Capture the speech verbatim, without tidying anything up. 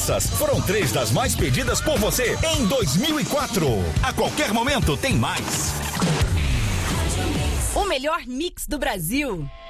essas foram três das mais pedidas por você em dois mil e quatro. A qualquer momento tem mais. O melhor mix do Brasil.